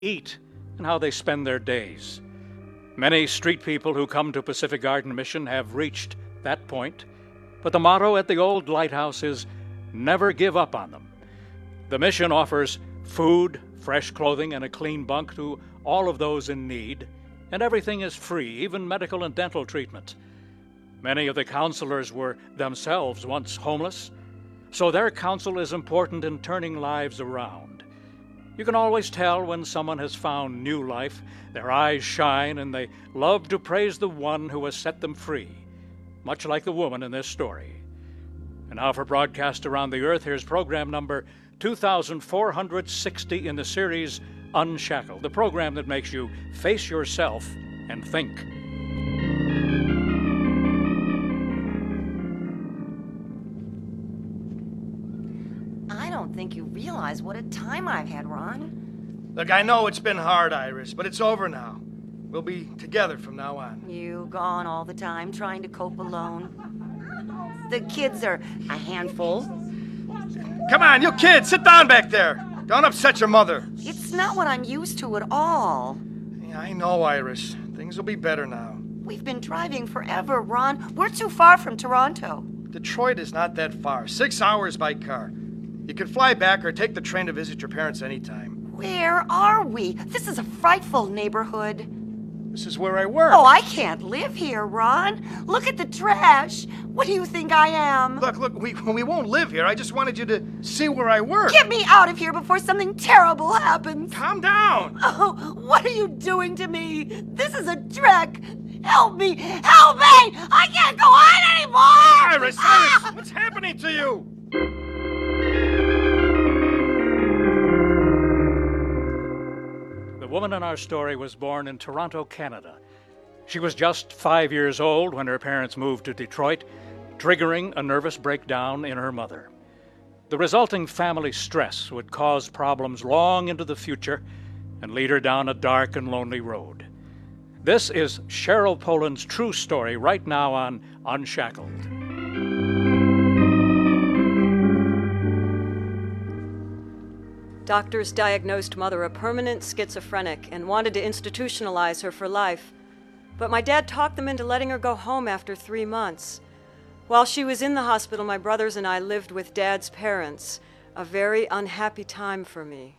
eat, and how they spend their days. Many street people who come to Pacific Garden Mission have reached that point, but the motto at the old lighthouse is never give up on them. The mission offers food, fresh clothing, and a clean bunk to all of those in need, and everything is free, even medical and dental treatment. Many of the counselors were themselves once homeless, so their counsel is important in turning lives around. You can always tell when someone has found new life. Their eyes shine and they love to praise the one who has set them free, much like the woman in this story. And now for broadcast around the earth, here's program number 2460 in the series Unshackled, the program that makes you face yourself and think. I don't think you realize what a time I've had, Ron. Look, I know it's been hard, Iris, but it's over now. We'll be together from now on. You gone all the time, trying to cope alone. The kids are a handful. Come on, you kids, sit down back there. Don't upset your mother. It's not what I'm used to at all. Yeah, I know, Iris. Things will be better now. We've been driving forever, Ron. We're too far from Toronto. Detroit is not that far. 6 hours by car. You can fly back or take the train to visit your parents anytime. Where are we? This is a frightful neighborhood. This is where I work. Oh, I can't live here, Ron. Look at the trash. What do you think I am? Look, we won't live here. I just wanted you to see where I work. Get me out of here before something terrible happens. Calm down. Oh, what are you doing to me? This is a trek. Help me! Help me! I can't go on anymore! Iris, what's happening to you? The woman in our story was born in Toronto, Canada. She was just 5 years old when her parents moved to Detroit, triggering a nervous breakdown in her mother. The resulting family stress would cause problems long into the future and lead her down a dark and lonely road. This is Cheryl Poland's true story right now on Unshackled. Doctors diagnosed Mother a permanent schizophrenic and wanted to institutionalize her for life. But my dad talked them into letting her go home after 3 months. While she was in the hospital, my brothers and I lived with Dad's parents. A very unhappy time for me.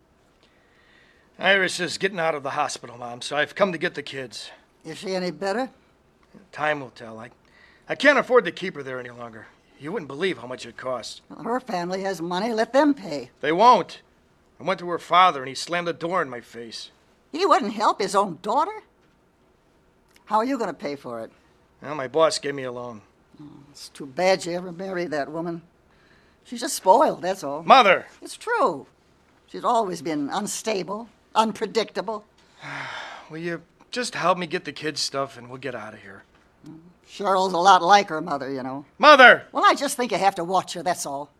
Iris is getting out of the hospital, Mom, so I've come to get the kids. Is she any better? Time will tell. I can't afford to keep her there any longer. You wouldn't believe how much it costs. Well, her family has money. Let them pay. They won't. I went to her father and he slammed the door in my face. He wouldn't help his own daughter? How are you going to pay for it? Well, my boss gave me a loan. It's too bad you ever married that woman. She's just spoiled, that's all. Mother! It's true. She's always been unstable, unpredictable. Will you just help me get the kids' stuff and we'll get out of here? Cheryl's a lot like her mother, you know. Mother! Well, I just think you have to watch her, that's all.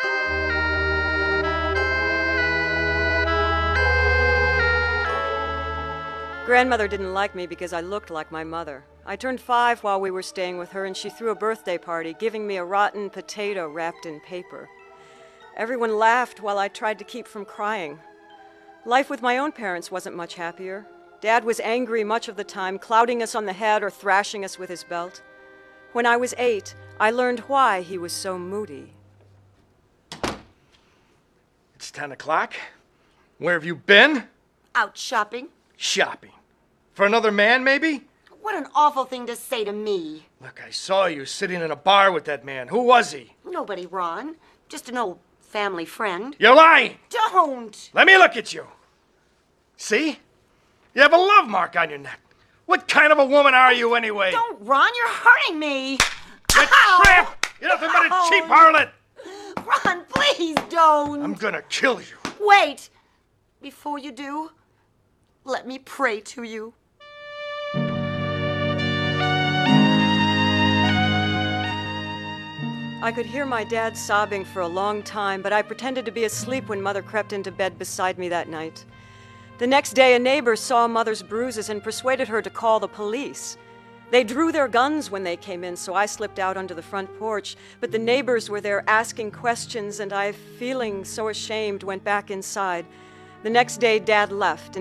Grandmother didn't like me because I looked like my mother. I turned 5 while we were staying with her, and she threw a birthday party, giving me a rotten potato wrapped in paper. Everyone laughed while I tried to keep from crying. Life with my own parents wasn't much happier. Dad was angry much of the time, clouting us on the head or thrashing us with his belt. When I was 8, I learned why he was so moody. It's 10 o'clock. Where have you been? Out shopping? Shopping. For another man, maybe? What an awful thing to say to me. Look, I saw you sitting in a bar with that man. Who was he? Nobody, Ron. Just an old family friend. You're lying! Don't! Let me look at you. See? You have a love mark on your neck. What kind of a woman are you anyway? Don't, Ron, you're hurting me. You tramp! You're nothing but a cheap harlot! Ron, please don't. I'm gonna kill you. Wait. Before you do, let me pray to you. I could hear my dad sobbing for a long time, but I pretended to be asleep when Mother crept into bed beside me that night. The next day, a neighbor saw Mother's bruises and persuaded her to call the police. They drew their guns when they came in, so I slipped out onto the front porch, but the neighbors were there asking questions, and I, feeling so ashamed, went back inside. The next day, Dad left,